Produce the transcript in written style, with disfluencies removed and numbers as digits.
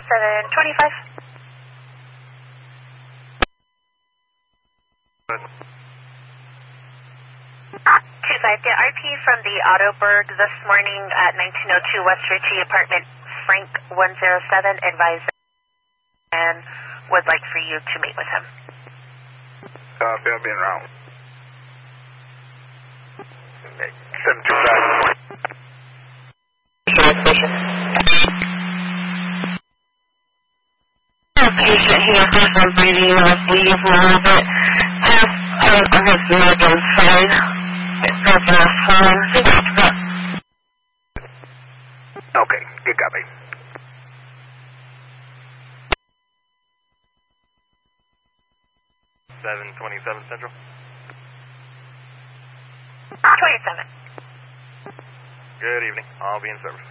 725. Good. 25, get RP from the Autoberg this morning at 1902 West Ritchie apartment, Frank 107, advised and would like for you to meet with him. Bill being around. 725. Station. Patient here has been breathing with bleeding for a little bit. Half of his leg is fine. It's not enough time. Okay, good copy. $727 Central. 27. Good evening. I'll be in service.